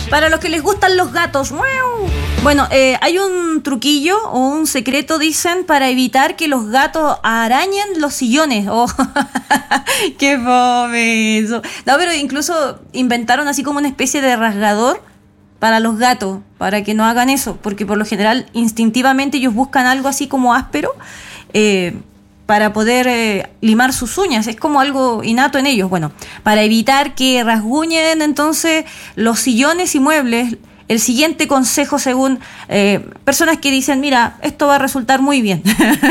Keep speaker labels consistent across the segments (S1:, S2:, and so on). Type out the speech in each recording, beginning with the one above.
S1: Para los que les gustan los gatos. Bueno, hay un truquillo o un secreto, dicen, para evitar que los gatos arañen los sillones. Oh, qué fome eso. No, pero incluso inventaron así como una especie de rasgador para los gatos, para que no hagan eso, porque por lo general instintivamente ellos buscan algo así como áspero para poder limar sus uñas. Es como algo innato en ellos. Bueno, para evitar que rasguñen entonces los sillones y muebles, el siguiente consejo, según personas que dicen, mira, esto va a resultar muy bien.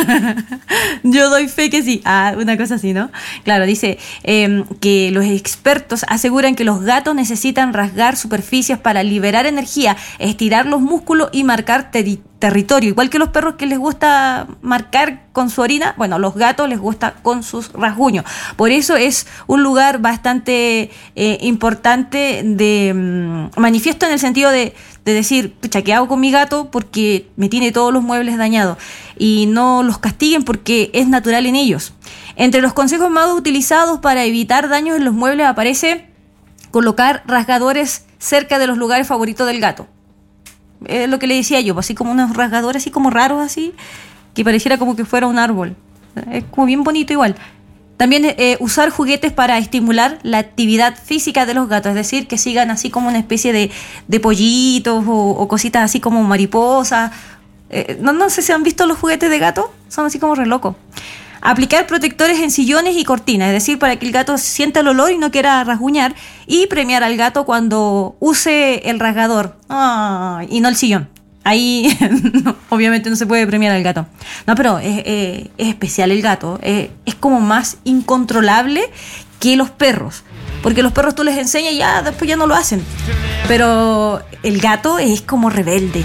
S1: Yo doy fe que sí. Una cosa así, ¿no? Claro, dice que los expertos aseguran que los gatos necesitan rasgar superficies para liberar energía, estirar los músculos y marcar territorio. Igual que los perros que les gusta marcar con su orina, bueno, los gatos les gusta con sus rasguños. Por eso es un lugar bastante importante de manifiesto, en el sentido de decir, pucha, ¿qué hago con mi gato? Porque me tiene todos los muebles dañados. Y no los castiguen porque es natural en ellos. Entre los consejos más utilizados para evitar daños en los muebles aparece colocar rasgadores cerca de los lugares favoritos del gato. Es lo que le decía yo, así como unos rasgadores así como raros, así, que pareciera como que fuera un árbol. Es como bien bonito igual. También usar juguetes para estimular la actividad física de los gatos, es decir, que sigan así como una especie de pollitos o cositas así como mariposas. No sé si han visto los juguetes de gato, son así como re locos. Aplicar protectores en sillones y cortinas, es decir, para que el gato sienta el olor y no quiera rasguñar, y premiar al gato cuando use el rasgador y no el sillón. Ahí obviamente no se puede premiar al gato. No, pero es especial el gato. Es como más incontrolable que los perros. Porque los perros tú les enseñas y ya después ya no lo hacen. Pero el gato es como rebelde.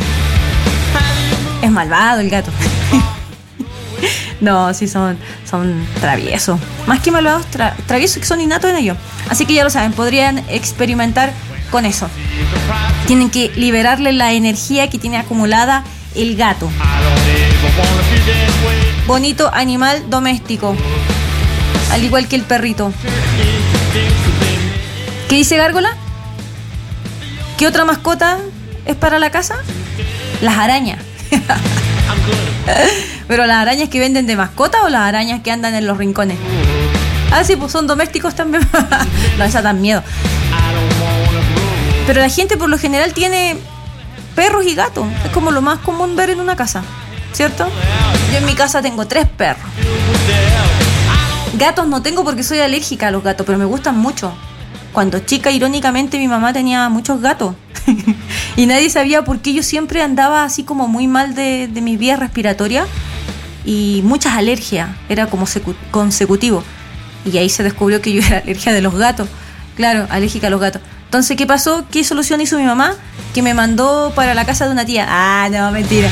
S1: Es malvado el gato. No, sí son traviesos. Más que malvados, traviesos, que son innatos en ellos. Así que ya lo saben, podrían experimentar con eso. Tienen que liberarle la energía que tiene acumulada el gato. Bonito animal doméstico, al igual que el perrito. ¿Qué dice Gárgola? ¿Qué otra mascota es para la casa? Las arañas. ¿Pero las arañas que venden de mascota o las arañas que andan en los rincones? Sí, pues son domésticos también. No, esas dan miedo. Pero la gente por lo general tiene perros y gatos. Es como lo más común ver en una casa, ¿cierto? Yo en mi casa tengo 3 perros. Gatos no tengo porque soy alérgica a los gatos, pero me gustan mucho. Cuando chica, irónicamente, mi mamá tenía muchos gatos. Y nadie sabía por qué yo siempre andaba así como muy mal de mis vías respiratorias y muchas alergias. Era como consecutivo. Y ahí se descubrió que yo era alérgica de los gatos. Claro, alérgica a los gatos. Entonces, ¿qué pasó? ¿Qué solución hizo mi mamá? Que me mandó para la casa de una tía. No, mentira.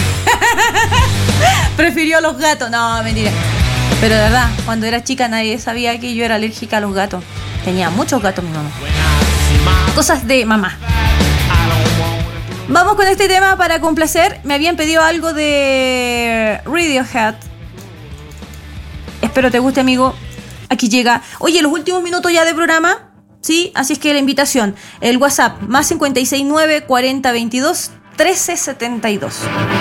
S1: Prefirió a los gatos. No, mentira. Pero de verdad, cuando era chica nadie sabía que yo era alérgica a los gatos. Tenía muchos gatos mi mamá. Cosas de mamá. Vamos con este tema para complacer. Me habían pedido algo de Radiohead. Espero te guste, amigo. Aquí llega. Oye, los últimos minutos ya de programa. Sí, así es que la invitación. El WhatsApp, más 569 4022 1372.